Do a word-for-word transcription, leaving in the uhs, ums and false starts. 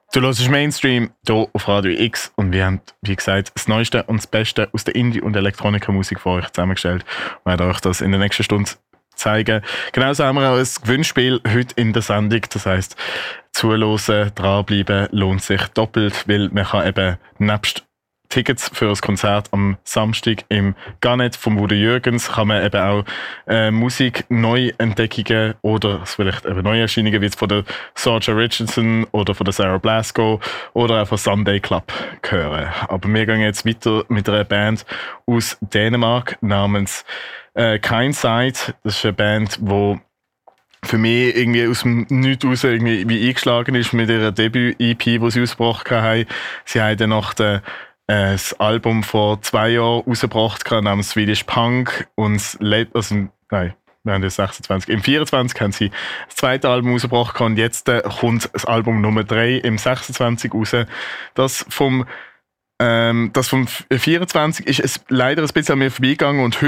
Du hörst Mainstream hier auf Radio X und wir haben, wie gesagt, das Neueste und das Beste aus der Indie- und Elektronika-Musik für euch zusammengestellt und werden euch das in der nächsten Stunde zeigen. Genauso haben wir auch ein Gewinnspiel heute in der Sendung. Das heisst, zuhören, dranbleiben lohnt sich doppelt, weil man kann eben nebst Tickets für das Konzert am Samstag im Garnet von Udo Jürgens kann man eben auch äh, Musik, Neuentdeckungen oder vielleicht eben Neuerscheinungen wie jetzt von der Sorja Richardson oder von der Sarah Blasko oder auch von Sunday Club hören. Aber wir gehen jetzt weiter mit einer Band aus Dänemark namens äh, Kindside. Das ist eine Band, die für mich irgendwie aus dem Nichts raus irgendwie wie eingeschlagen ist mit ihrer Debüt-E P, die sie ausgebracht haben. Sie haben dann nach der das Album vor zwei Jahren rausgebracht namens Swedish Punk und das Let- also, nein, wir haben das sechsundzwanzig. Im vierundzwanzig haben sie das zweite Album rausgebracht und jetzt äh, kommt das Album Nummer drei im sechsundzwanzig raus. Das vom, ähm, das vom vierundzwanzig ist es leider ein bisschen an mir vorbeigegangen und